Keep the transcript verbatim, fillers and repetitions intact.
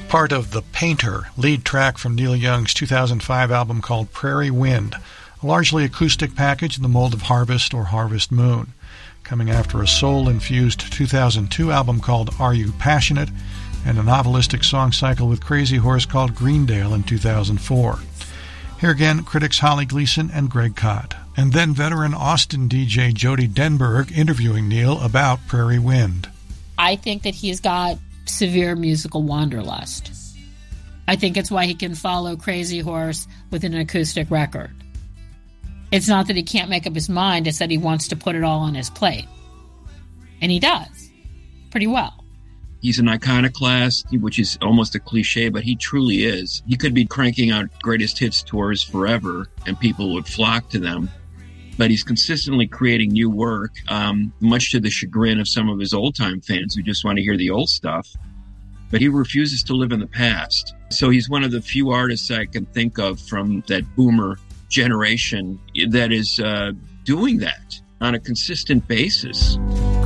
part of The Painter, lead track from Neil Young's two thousand five album called Prairie Wind, a largely acoustic package in the mold of Harvest or Harvest Moon. Coming after a soul-infused two thousand two album called Are You Passionate, and a novelistic song cycle with Crazy Horse called Greendale in two thousand four. Here again, critics Holly Gleason and Greg Kot. And then veteran Austin D J Jody Denberg interviewing Neil about Prairie Wind. I think that he's got severe musical wanderlust. I think it's why he can follow Crazy Horse with an acoustic record. It's not that he can't make up his mind, it's that he wants to put it all on his plate. And he does. Pretty well. He's an iconoclast, which is almost a cliche, but he truly is. He could be cranking out greatest hits tours forever, and people would flock to them. But he's consistently creating new work, um, much to the chagrin of some of his old-time fans who just want to hear the old stuff. But he refuses to live in the past. So he's one of the few artists I can think of from that boomer generation that is uh, doing that on a consistent basis.